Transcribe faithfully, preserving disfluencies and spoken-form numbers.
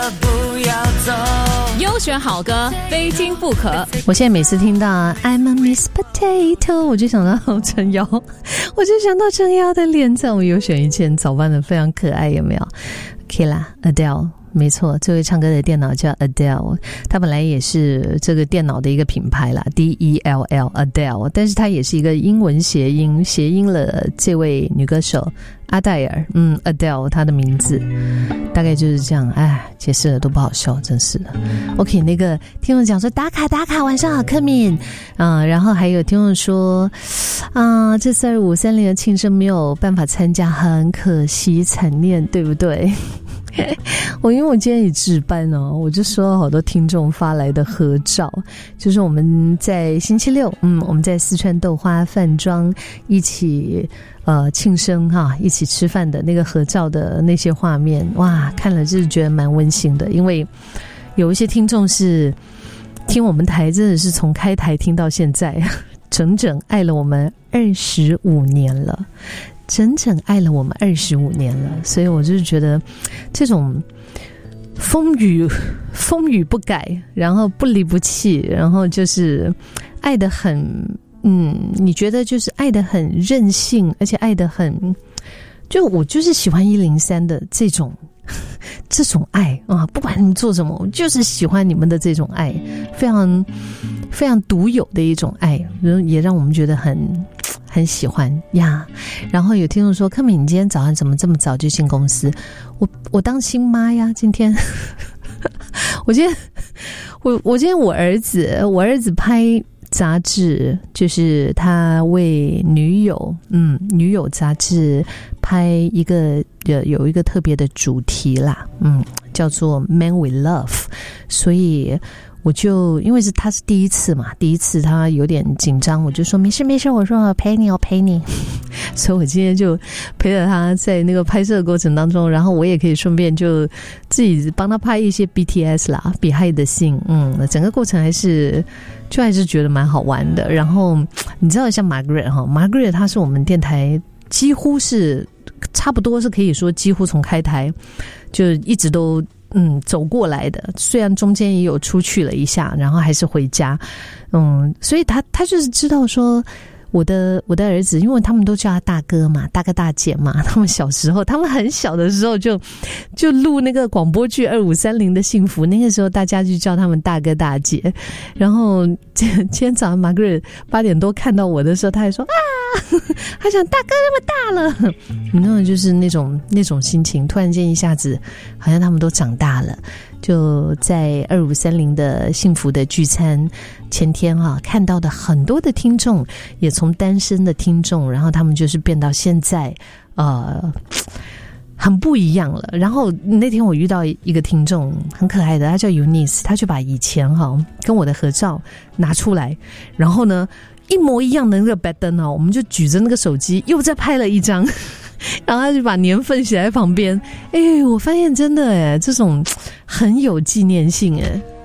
不要走， 优选好歌非听不可。 我现在每次听到 I'm a Miss Potato 我就想到陈瑶，我就想到陈瑶的脸在我们优选一件早班的非常可爱，有没有 OK 啦 Adele， 没错，这位唱歌的电脑叫 Adele， 她本来也是这个电脑的一个品牌啦 D E L L Adele， 但是她也是一个英文谐音，谐音了这位女歌手阿黛尔，嗯 Adele 她的名字大概就是这样。哎，解释了都不好笑，真是的。 OK， 那个听众讲说打卡打卡，晚上好柯敏啊，然后还有听众说啊，这次二五三零的庆生没有办法参加，很可惜，惨念，对不对？我因为我今天也值班哦，我就收到好多听众发来的合照，就是我们在星期六，嗯，我们在四川豆花饭庄一起呃庆生哈，一起吃饭的那个合照的那些画面，哇，看了就是觉得蛮温馨的，因为有一些听众是听我们台真的是从开台听到现在，整整爱了我们二十五年了。整整爱了我们二十五年了，所以我就是觉得这种风雨风雨不改，然后不离不弃，然后就是爱得很，嗯，你觉得就是爱得很任性，而且爱得很，就我就是喜欢一零三的这种这种爱啊，不管你们做什么，我就是喜欢你们的这种爱，非常非常独有的一种爱，也让我们觉得很很喜欢呀。然后有听众说柯敏你今天早上怎么这么早就进公司？我我当新妈呀，今天我今天我我今天我儿子我儿子拍杂志，就是他为女友嗯女友杂志拍一个有一个特别的主题啦，嗯，叫做 Man We Love， 所以我就因为是他是第一次嘛，第一次他有点紧张，我就说没事没事，我说我陪你我陪你，所以我今天就陪着他在那个拍摄的过程当中，然后我也可以顺便就自己帮他拍一些 B T S 啦 Behind the Scene， 嗯，整个过程还是就还是觉得蛮好玩的。然后你知道像 Margaret 哈 Margaret 她是我们电台几乎是差不多是可以说几乎从开台就一直都嗯，走过来的，虽然中间也有出去了一下，然后还是回家，嗯，所以他他就是知道说我的我的儿子，因为他们都叫他大哥嘛，大哥大姐嘛，他们小时候，他们很小的时候就就录那个广播剧二五三零的幸福，那个时候大家就叫他们大哥大姐。然后今天早上 Margaret 八点多看到我的时候，他还说啊，他想大哥那么大了，你知道就是那种那种心情，突然间一下子好像他们都长大了。就在二五三零的幸福的聚餐前天啊，看到的很多的听众，也从单身的听众，然后他们就是变到现在呃很不一样了。然后那天我遇到一个听众很可爱的，他叫 Eunice， 他就把以前哈跟我的合照拿出来，然后呢一模一样的那个 button 哦，我们就举着那个手机又再拍了一张，然后他就把年份写在旁边。哎，我发现真的哎，这种很有纪念性哎。